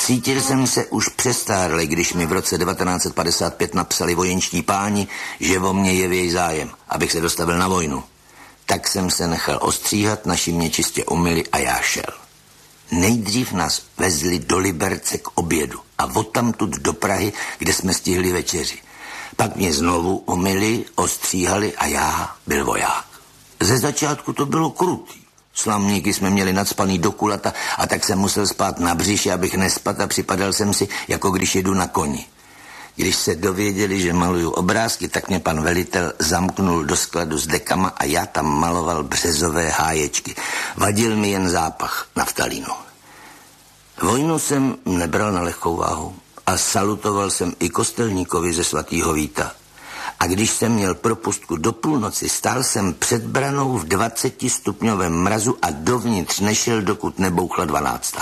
Cítil jsem se už přestárle, když mi v roce 1955 napsali vojenští páni, že o mě jeví zájem, abych se dostavil na vojnu. Tak jsem se nechal ostříhat, naši mě čistě umyli a já šel. Nejdřív nás vezli do Liberce k obědu a odtamtud do Prahy, kde jsme stihli večeři. Pak mě znovu umyli, ostříhali a já byl voják. Ze začátku to bylo krutý. Slamníky jsme měli nacpaný do kulata a tak jsem musel spát na břiše, abych nespat a připadal jsem si, jako když jedu na koni. Když se dověděli, že maluju obrázky, tak mě pan velitel zamknul do skladu s dekama a já tam maloval březové háječky. Vadil mi jen zápach naftalínu. Vojnu jsem nebral na lehkou váhu a salutoval jsem i kostelníkovi ze svatýho Víta. A když jsem měl propustku do půlnoci, stál jsem před branou v 20stupňovém mrazu a dovnitř nešel, dokud nebouchla 12.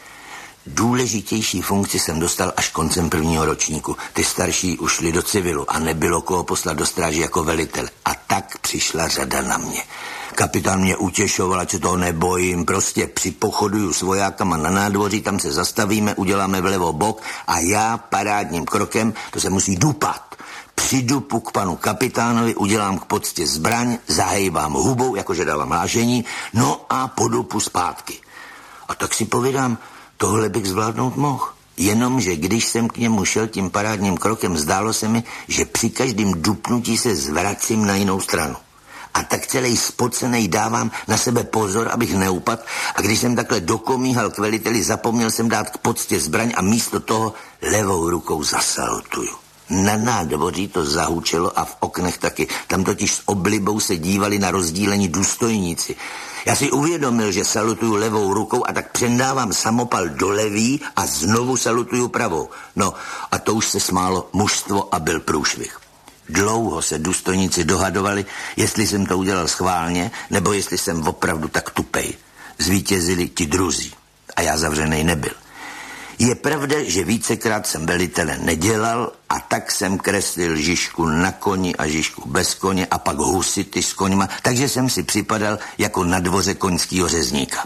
Důležitější funkci jsem dostal až koncem prvního ročníku. Ty starší už šli do civilu a nebylo koho poslat do stráže jako velitel. A tak přišla řada na mě. Kapitán mě utěšoval, ať se toho nebojím, prostě připochoduju s vojákama na nádvoří, tam se zastavíme, uděláme vlevo bok a já parádním krokem, to se musí dupat. Přidupu k panu kapitánovi, udělám k poctě zbraň, zahejbám hubou, jakože dávám hlášení, no a podupu zpátky. A tak si povídám, tohle bych zvládnout mohl. Jenomže když jsem k němu šel tím parádním krokem, zdálo se mi, že při každém dupnutí se zvracím na jinou stranu. A tak celý spocenej dávám na sebe pozor, abych neupadl. A když jsem takhle dokomíhal k veliteli, zapomněl jsem dát k poctě zbraň a místo toho levou rukou zasalutuju. Na nádvoří to zahučelo a v oknech taky. Tam totiž s oblibou se dívali na rozdílení důstojníci. Já si uvědomil, že salutuju levou rukou a tak přendávám samopal do levý a znovu salutuju pravou. No a to už se smálo mužstvo a byl průšvih. Dlouho se důstojníci dohadovali, jestli jsem to udělal schválně, nebo jestli jsem opravdu tak tupej. Zvítězili ti druzí a já zavřenej nebyl. Je pravda, že vícekrát jsem velitele nedělal a tak jsem kreslil Žižku na koni a Žižku bez koně a pak husity s koňma, takže jsem si připadal jako na dvoře koňskýho řezníka.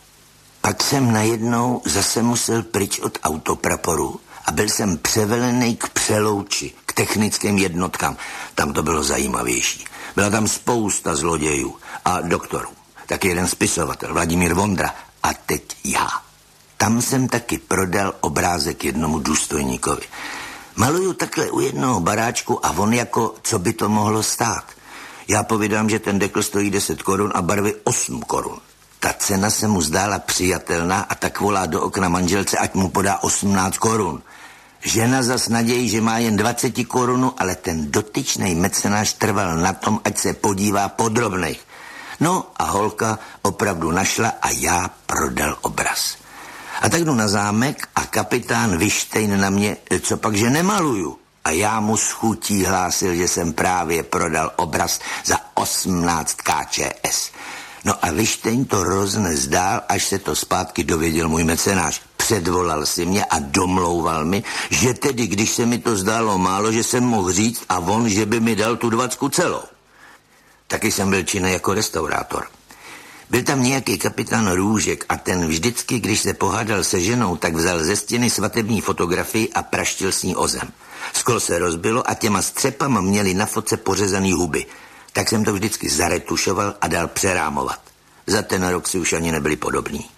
Pak jsem najednou zase musel pryč od autopraporu a byl jsem převelený k Přelouči, k technickým jednotkám. Tam to bylo zajímavější. Byla tam spousta zlodějů a doktorů. Taky jeden spisovatel, Vladimír Vondra. A teď já. Tam jsem taky prodal obrázek jednomu důstojníkovi. Maluju takhle u jednoho baráčku a on jako, co by to mohlo stát. Já povídám, že ten dekl stojí 10 korun a barvy 8 korun. Ta cena se mu zdála přijatelná a tak volá do okna manželce, ať mu podá 18 korun. Žena zas nadějí, že má jen 20 korun, ale ten dotyčnej mecenáš trval na tom, ať se podívá podrobnej. No a holka opravdu našla a já prodal obraz. A tak jdu na zámek a kapitán Vištejn na mě, co pak, že nemaluju. A já mu s chutí hlásil, že jsem právě prodal obraz za 18 KČS. No a Vištejn to roznes dál, až se to zpátky dověděl můj mecenáš. Předvolal si mě a domlouval mi, že tedy, když se mi to zdálo málo, že jsem mohl říct a on, že by mi dal tu 20 celou. Taky jsem byl činný jako restaurátor. Byl tam nějaký kapitán Růžek a ten vždycky, když se pohádal se ženou, tak vzal ze stěny svatební fotografii a praštil s ní o zem. Sklo se rozbilo a těma střepama měli na fotce pořezaný huby. Tak jsem to vždycky zaretušoval a dal přerámovat. Za ten rok si už ani nebyli podobní.